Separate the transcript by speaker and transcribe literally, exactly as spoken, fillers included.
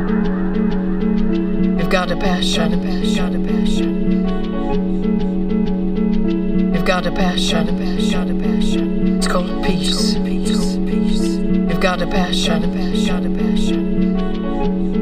Speaker 1: You've got a passion, got a passion. You've got a passion, got a passion. It's called peace. You've got a passion, got a passion.